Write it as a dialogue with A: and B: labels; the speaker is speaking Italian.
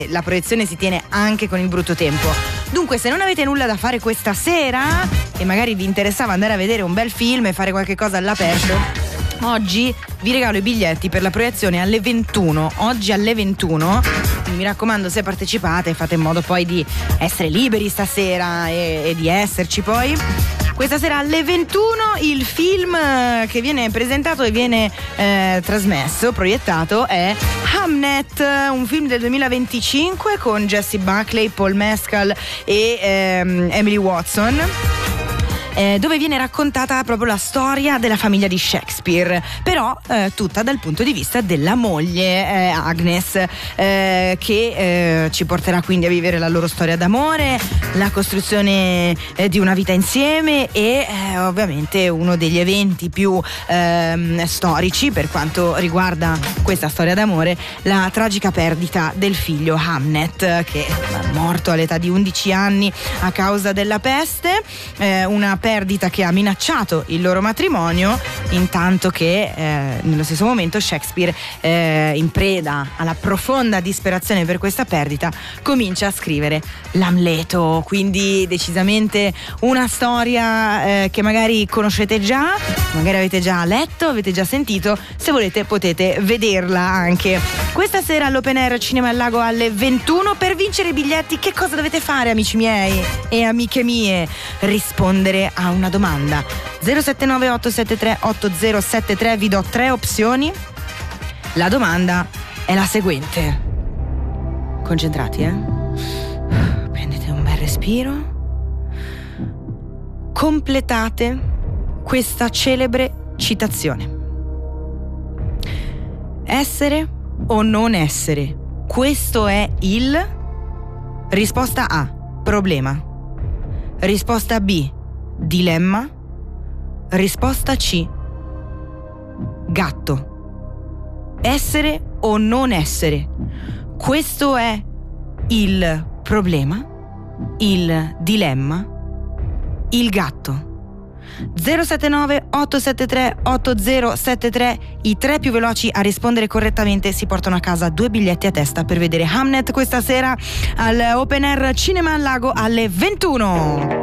A: La proiezione si tiene anche con il brutto tempo. Dunque, se non avete nulla da fare questa sera e magari vi interessava andare a vedere un bel film e fare qualche cosa all'aperto, oggi vi regalo i biglietti per la proiezione alle 21. Oggi alle 21. Mi raccomando, se partecipate fate in modo poi di essere liberi stasera e di esserci poi. Questa sera alle 21 il film che viene presentato e viene trasmesso, proiettato, è Hamnet, un film del 2025 con Jessie Buckley, Paul Mescal e Emily Watson, dove viene raccontata proprio la storia della famiglia di Shakespeare, però tutta dal punto di vista della moglie Agnes, che ci porterà quindi a vivere la loro storia d'amore, la costruzione di una vita insieme e ovviamente uno degli eventi più storici per quanto riguarda questa storia d'amore, la tragica perdita del figlio Hamnet, che è morto all'età di 11 anni a causa della peste, una perdita che ha minacciato il loro matrimonio, intanto che nello stesso momento Shakespeare, in preda alla profonda disperazione per questa perdita, comincia a scrivere l'Amleto. Quindi decisamente una storia che magari conoscete già, magari avete già letto, avete già sentito. Se volete potete vederla anche questa sera all'Open Air Cinema al Lago alle 21. Per vincere i biglietti che cosa dovete fare, amici miei e amiche mie? Rispondere a una domanda. 079 873 8073. Vi do 3 opzioni. La domanda è la seguente. Concentrati, prendete un bel respiro. Completate questa celebre citazione. Essere o non essere? Questo è il... Risposta A, problema. Risposta B, dilemma. Risposta C, gatto. Essere o non essere? Questo è il problema, il dilemma, il gatto. 079 873 8073. I 3 più veloci a rispondere correttamente si portano a casa 2 biglietti a testa per vedere Hamnet questa sera al Open Air Cinema al Lago alle 21.